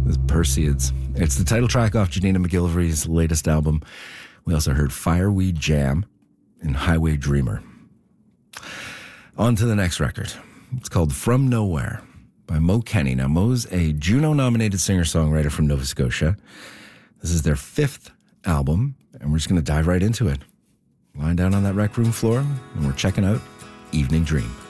with Perseids. It's the title track off Janina McGillivray's latest album. We also heard Fireweed Jam and Highway Dreamer. On to the next record. It's called From Nowhere by Mo Kenny. Now, Mo's a Juno-nominated singer-songwriter from Nova Scotia. This is their 5th album, and we're just going to dive right into it. Lying down on that rec room floor, and we're checking out Evening Dream.